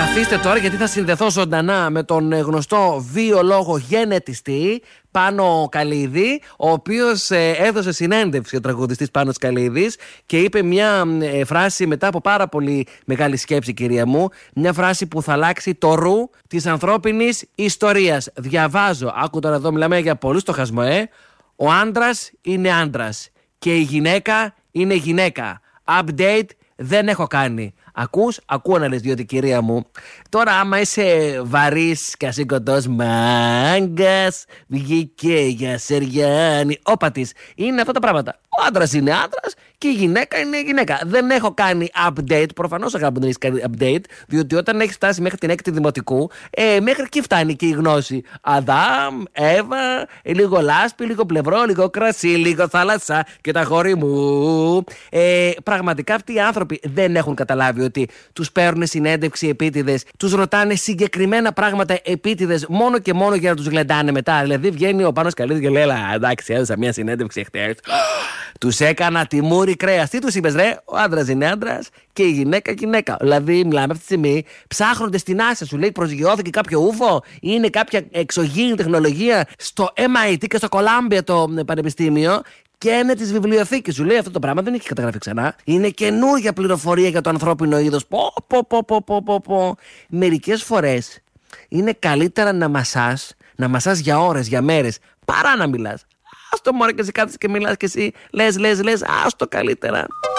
Καθίστε τώρα γιατί θα συνδεθώ ζωντανά με τον γνωστό βιολόγο γενετιστή Πάνο Καλίδη, ο οποίος έδωσε συνέντευξη, ο τραγουδιστής Πάνος Καλίδης, και είπε μια φράση μετά από πάρα πολύ μεγάλη σκέψη, κυρία μου, μια φράση που θα αλλάξει το ρου της ανθρώπινης ιστορίας. Διαβάζω, άκου τώρα εδώ, μιλάμε για πολύ στοχασμό, ο άντρας είναι άντρας και η γυναίκα είναι γυναίκα. Update δεν έχω κάνει. Ακούω να λες, διότι κυρία μου, τώρα άμα είσαι βαρύς και ασύγκοντος μάγκας, βγήκε για Σεριάννη, όπατης, είναι αυτά τα πράγματα. Ο άντρας είναι άντρας και η γυναίκα είναι γυναίκα. Δεν έχω κάνει update, προφανώς αγάπη δεν έχεις κάνει update, διότι όταν έχεις φτάσει μέχρι την 6η δημοτικού, μέχρι εκεί φτάνει και η γνώση. Αδάμ, Εύα, λίγο λάσπη, λίγο πλευρό, λίγο κρασί, λίγο θάλασσα και τα χώρι μου. Πραγματικά αυτοί οι άνθρωποι δεν έχουν καταλάβει ότι τους παίρνουν συνέντευξη επίτηδες, τους ρωτάνε συγκεκριμένα πράγματα επίτηδες μόνο και μόνο για να τους γλεντάνε μετά. Δηλαδή βγαίνει ο Πάνος Καλίδης και λέει: εντάξει, έδωσα μια συνέντευξη χτες. Τους έκανα τιμούρι κρέας. Τι τους είπες, ρε? Ο άντρας είναι άντρας και η γυναίκα γυναίκα. Δηλαδή, μιλάμε αυτή τη στιγμή, ψάχνονται στην NASA, σου λέει προσγειώθηκε κάποιο ούφο, είναι κάποια εξωγήινη τεχνολογία στο MIT και στο Columbia το πανεπιστήμιο. Και είναι τη βιβλιοθήκη. Σου λέει αυτό το πράγμα δεν έχει καταγραφεί ξανά. Είναι καινούργια πληροφορία για το ανθρώπινο είδος. Μερικές φορές είναι καλύτερα να μασάς για ώρες, για μέρες, παρά να μιλάς. Άστο μόνο και εσύ κάθεσαι και μιλάς και εσύ λες, άστο καλύτερα.